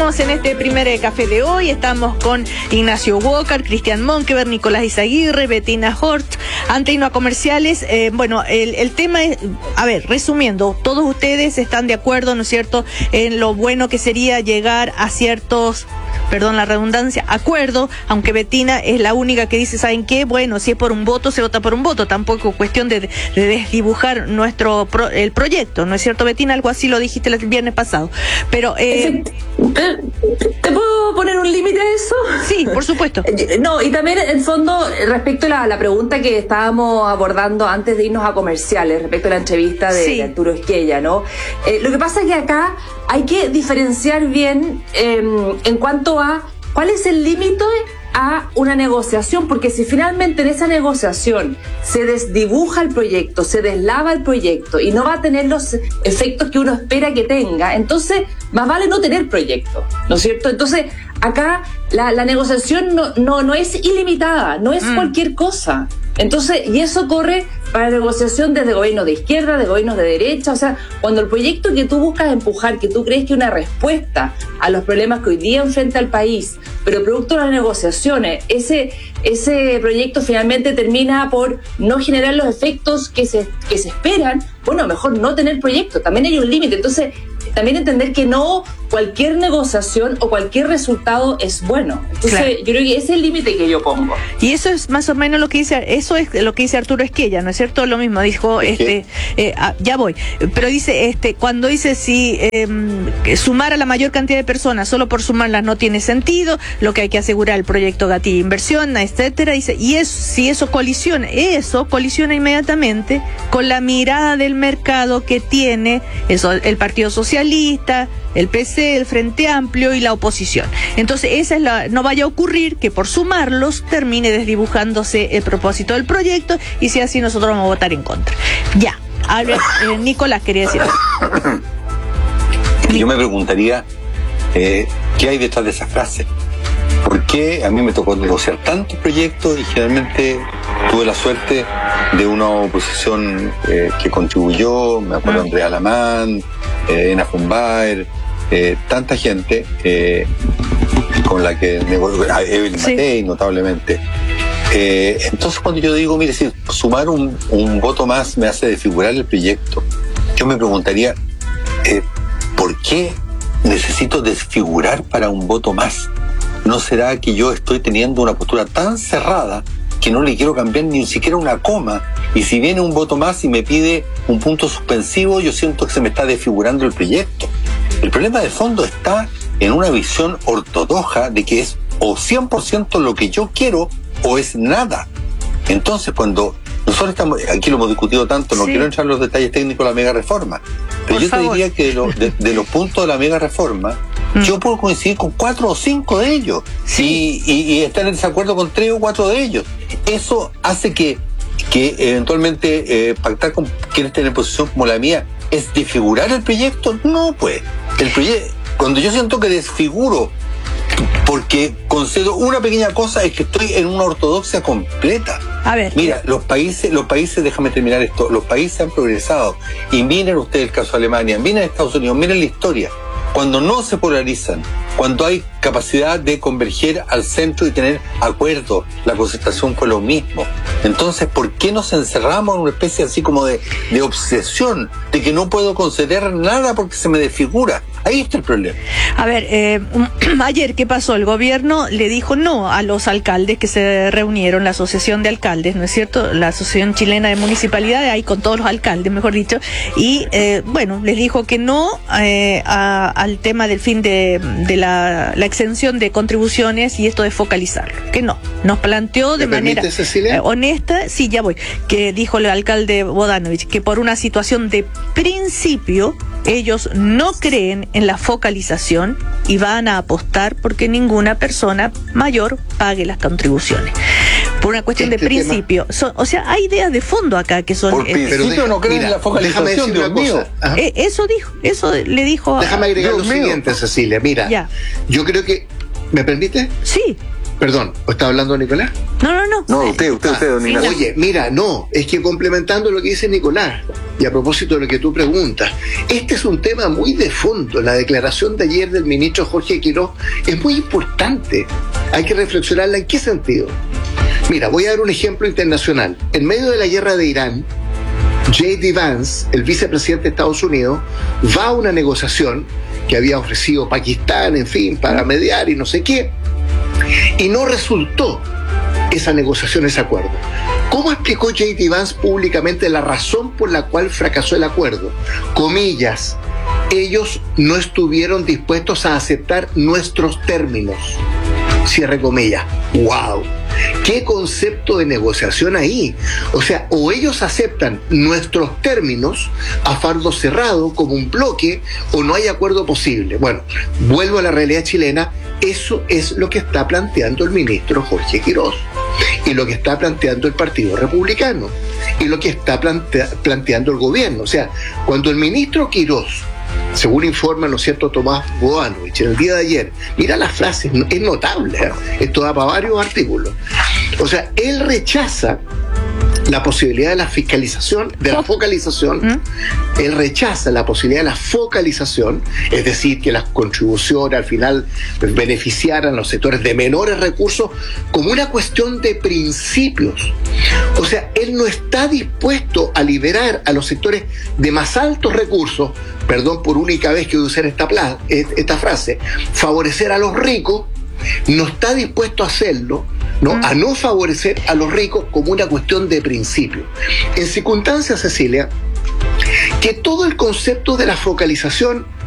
seguimos en este primer café de hoy. Estamos con Ignacio Walker, Cristian Monkeberg, Nicolás Izaguirre, Bettina Hort, ante Innova Comerciales. Bueno, el tema es, a ver, resumiendo, todos ustedes están de acuerdo, ¿no es cierto?, en lo bueno que sería llegar a ciertos, perdón la redundancia, acuerdo, aunque Bettina es la única que dice, ¿saben qué? Bueno, si es por un voto, se vota por un voto, tampoco cuestión de desdibujar el proyecto, ¿no es cierto, Bettina? Algo así lo dijiste el viernes pasado, pero... ¿te puedo poner un límite a eso? Sí, por supuesto. No, y también, en fondo, respecto a la pregunta que estábamos abordando antes de irnos a comerciales, respecto a la entrevista de Arturo Esquella, ¿no? Lo que pasa es que acá hay que diferenciar bien en cuanto a cuál es el límite a una negociación, porque si finalmente en esa negociación se desdibuja el proyecto, se deslava el proyecto y no va a tener los efectos que uno espera que tenga, entonces más vale no tener proyecto, ¿no es cierto? Entonces acá la negociación no es ilimitada, no es cualquier cosa. Entonces, y eso corre para negociación desde gobiernos de izquierda, de gobiernos de derecha, o sea, cuando el proyecto que tú buscas empujar, que tú crees que es una respuesta a los problemas que hoy día enfrenta el país, pero producto de las negociaciones, ese proyecto finalmente termina por no generar los efectos que se esperan, bueno, mejor no tener proyecto, también hay un límite. Entonces, también entender que no cualquier negociación o cualquier resultado es bueno. Entonces, claro, yo creo que ese es el límite que yo pongo. Y eso es más o menos lo que dice, eso es lo que dice Arturo Esquella, ¿no es cierto? Lo mismo dijo, ya voy, pero dice, cuando dice si sumar a la mayor cantidad de personas solo por sumarlas no tiene sentido, lo que hay que asegurar el proyecto gatilla inversión, etcétera, dice, y si eso colisiona inmediatamente con la mirada del mercado que tiene el Partido Socialista, el PC, el Frente Amplio y la oposición. Entonces no vaya a ocurrir que por sumarlos termine desdibujándose el propósito del proyecto, y si así nosotros vamos a votar en contra. Ya, a ver, Nicolás quería decir algo. Yo me preguntaría ¿qué hay detrás de esa frase? ¿Por qué a mí me tocó negociar tantos proyectos y generalmente tuve la suerte de una oposición que contribuyó? Me acuerdo Andrea Alamán, Ena Fumbaer, tanta gente con la que negoció, Evelyn Matei, notablemente. Entonces, cuando yo digo, mire, si sumar un voto más me hace desfigurar el proyecto, yo me preguntaría, ¿por qué necesito desfigurar para un voto más? ¿No será que yo estoy teniendo una postura tan cerrada que no le quiero cambiar ni siquiera una coma? Y si viene un voto más y me pide un punto suspensivo, yo siento que se me está desfigurando el proyecto. El problema de fondo está en una visión ortodoxa de que es o 100% lo que yo quiero o es nada. Entonces, cuando nosotros estamos, aquí lo hemos discutido tanto, no quiero entrar en los detalles técnicos de la mega reforma, pero yo te diría que de los puntos de la mega reforma, yo puedo coincidir con 4 o 5 de ellos y estar en desacuerdo con 3 o 4 de ellos. Eso hace que eventualmente pactar con quienes tienen posición como la mía es desfigurar el proyecto. No, pues el proyecto, cuando yo siento que desfiguro porque concedo una pequeña cosa, es que estoy en una ortodoxia completa. A ver, mira, los países, déjame terminar esto, los países han progresado, y miren ustedes el caso de Alemania, miren Estados Unidos, miren la historia, cuando no se polarizan, cuando hay capacidad de converger al centro y tener acuerdo, la concertación fue lo mismo. Entonces, ¿por qué nos encerramos en una especie así como de obsesión, de que no puedo conceder nada porque se me desfigura? Ahí está el problema. A ver, ayer, ¿qué pasó? El gobierno le dijo no a los alcaldes que se reunieron, la asociación de alcaldes, ¿no es cierto? La Asociación Chilena de Municipalidades, ahí con todos los alcaldes, mejor dicho, y bueno, les dijo que no al tema del fin de la exención de contribuciones y esto de focalizarlo, que no. Nos planteó de manera honesta, sí, ya voy, que dijo el alcalde Bodanovich, que por una situación de principio ellos no creen en la focalización y van a apostar porque ninguna persona mayor pague las contribuciones. Por una cuestión de principio. O sea, hay ideas de fondo acá que son... Por principio no creen en la focalización, Dios mío. Eso le dijo... Déjame agregar lo siguiente, Cecilia. Mira, yo creo que... ¿Me permite? Sí. Perdón, ¿o está hablando Nicolás? No, usted, don Ignacio. Oye, mira, no, es que complementando lo que dice Nicolás, y a propósito de lo que tú preguntas, este es un tema muy de fondo. La declaración de ayer del ministro Jorge Quiroz es muy importante. Hay que reflexionarla en qué sentido. Mira, voy a dar un ejemplo internacional. En medio de la guerra de Irán, J.D. Vance, el vicepresidente de Estados Unidos, va a una negociación que había ofrecido Pakistán, en fin, para mediar y no sé qué, y no resultó esa negociación, ese acuerdo. ¿Cómo explicó J.D. Vance públicamente la razón por la cual fracasó el acuerdo? Comillas, ellos no estuvieron dispuestos a aceptar nuestros términos. Cierre comillas. ¡Wow! ¿Qué concepto de negociación ahí? O sea, o ellos aceptan nuestros términos a fardo cerrado como un bloque, o no hay acuerdo posible. Bueno, vuelvo a la realidad chilena. Eso es lo que está planteando el ministro Jorge Quiroz, y lo que está planteando el Partido Republicano, y lo que está planteando el gobierno. O sea, cuando el ministro Quiroz, según informa, ¿no es cierto?, Tomás Bodanovich, en el día de ayer, mira las frases, es notable, ¿eh? Esto da para varios artículos. O sea, él rechaza la posibilidad de la fiscalización, de la focalización. Él rechaza la posibilidad de la focalización, es decir, que las contribuciones al final beneficiaran a los sectores de menores recursos, como una cuestión de principios. O sea, él no está dispuesto a liberar a los sectores de más altos recursos, perdón por única vez que voy a usar esta frase, favorecer a los ricos. No está dispuesto a hacerlo, ¿no? A no favorecer a los ricos como una cuestión de principio. En circunstancias, Cecilia, que todo el concepto de la focalización